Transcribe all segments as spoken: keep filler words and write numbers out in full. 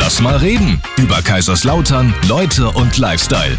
Lass mal reden. Über Kaiserslautern, Leute und Lifestyle.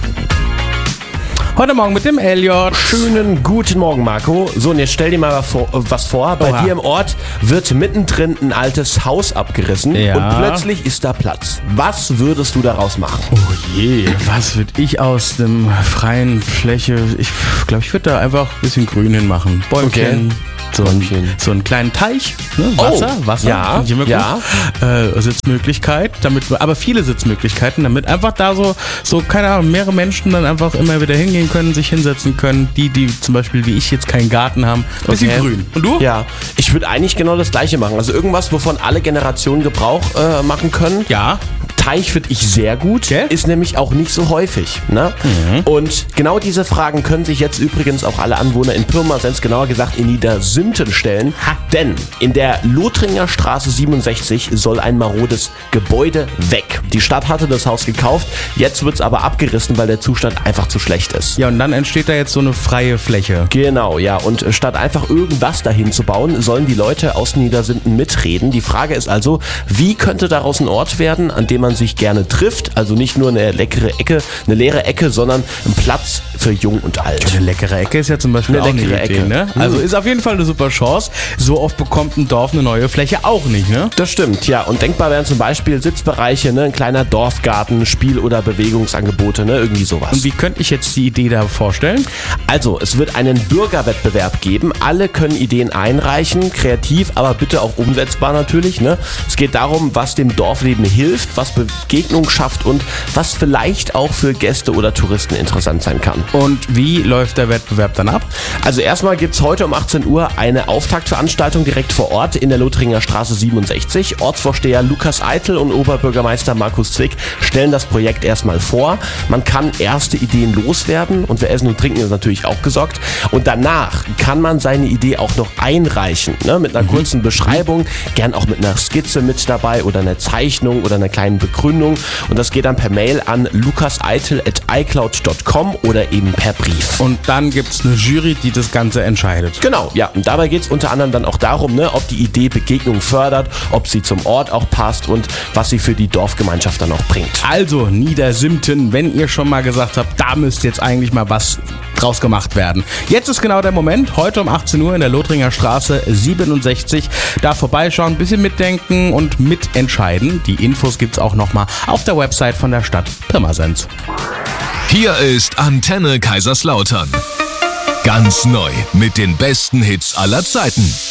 Heute Morgen mit dem Elliot. Schönen guten Morgen, Marco. So, und jetzt stell dir mal was vor. Bei Oha. dir im Ort wird mittendrin ein altes Haus abgerissen Ja. und plötzlich ist da Platz. Was würdest du daraus machen? Oh je, was würde ich aus dem freien Fläche... Ich glaube, ich würde da einfach ein bisschen Grün hinmachen. Bäumchen. Okay. So, ein, Bäumchen. so einen kleinen Teich, ne? Wasser, Oh, Wasser, ja, finde ich immer ja. gut. Äh, Sitzmöglichkeit, damit, aber viele Sitzmöglichkeiten, damit einfach da so, so, keine Ahnung, mehrere Menschen dann einfach immer wieder hingehen können, sich hinsetzen können. Die, die zum Beispiel wie ich jetzt keinen Garten haben, bisschen Okay. grün. Und du? Ja, ich würde eigentlich genau das Gleiche machen. Also irgendwas, wovon alle Generationen Gebrauch äh, machen können. Ja. Teich finde ich sehr gut, Okay. ist nämlich auch nicht so häufig. Ne? Und genau diese Fragen können sich jetzt übrigens auch alle Anwohner in Pirmasens, genauer gesagt in Niedersünten stellen. Denn in der Lothringer Straße siebenundsechzig soll ein marodes Gebäude weg. Die Stadt hatte das Haus gekauft, jetzt wird es aber abgerissen, weil der Zustand einfach zu schlecht ist. Ja, und dann entsteht da jetzt so eine freie Fläche. Genau, ja. Und statt einfach irgendwas dahin zu bauen, sollen die Leute aus Niedersünten mitreden. Die Frage ist also, wie könnte daraus ein Ort werden, an dem man sich gerne trifft? Also nicht nur eine leckere Ecke, eine leere Ecke, sondern ein Platz für Jung und Alt. Eine leckere Ecke ist ja zum Beispiel Eine auch eine leckere Idee, Ecke. ne? Also ist auf jeden Fall eine super Chance. So oft bekommt ein Dorf eine neue Fläche auch nicht, ne? Das stimmt, ja. Und denkbar wären zum Beispiel Sitzbereiche, ne? Ein kleiner Dorfgarten, Spiel- oder Bewegungsangebote, ne? Irgendwie sowas. Und wie könnte ich jetzt die Idee da vorstellen? Also, es wird einen Bürgerwettbewerb geben. Alle können Ideen einreichen, kreativ, aber bitte auch umsetzbar natürlich. Ne? Es geht darum, was dem Dorfleben hilft, was Begegnung schafft und was vielleicht auch für Gäste oder Touristen interessant sein kann. Und wie läuft der Wettbewerb dann ab? Also erstmal gibt es heute um achtzehn Uhr eine Auftaktveranstaltung direkt vor Ort in der Lothringer Straße siebenundsechzig. Ortsvorsteher Lukas Eitel und Oberbürgermeister Markus Zwick stellen das Projekt erstmal vor. Man kann erste Ideen loswerden und für Essen und Trinken ist natürlich auch gesorgt. Und danach kann man seine Idee auch noch einreichen, ne? Mit einer kurzen Beschreibung, gern auch mit einer Skizze mit dabei oder einer Zeichnung oder einer kleinen Begründung. Und das geht dann per Mail an lukaseitel at icloud dot com oder eben per Brief. Und dann gibt es eine Jury, die das Ganze entscheidet. Genau, ja. Und dabei geht es unter anderem dann auch darum, ne, ob die Idee Begegnung fördert, ob sie zum Ort auch passt und was sie für die Dorfgemeinschaft dann auch bringt. Also, Niedersünten, wenn ihr schon mal gesagt habt, da müsste jetzt eigentlich mal was draus gemacht werden. Jetzt ist genau der Moment, heute um achtzehn Uhr in der Lothringer Straße siebenundsechzig. Da vorbeischauen, ein bisschen mitdenken und mitentscheiden. Die Infos gibt's auch nochmal auf der Website von der Stadt Pirmasens. Hier ist Antenne Kaiserslautern. Ganz neu mit den besten Hits aller Zeiten.